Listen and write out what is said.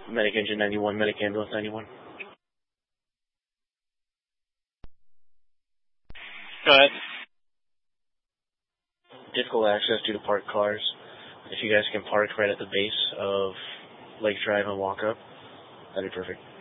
Medic Engine 91, Medic Ambulance 91. Go ahead. Difficult access due to parked cars. If you guys can park right at the base of Lake Drive and walk up, that'd be perfect.